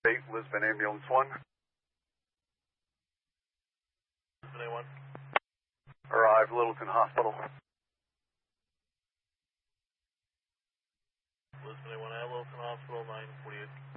8, Lisbon Ambulance 1. Lisbon A1. Arrive Littleton Hospital. Lisbon A1 at Littleton Hospital, 948.